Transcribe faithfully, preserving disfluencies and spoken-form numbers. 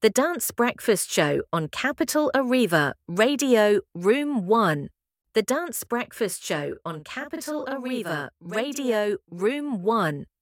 The Dance Breakfast Show on Capital Arriva, Radio Room one. The Dance Breakfast Show on Capital Arriva, Radio Room one.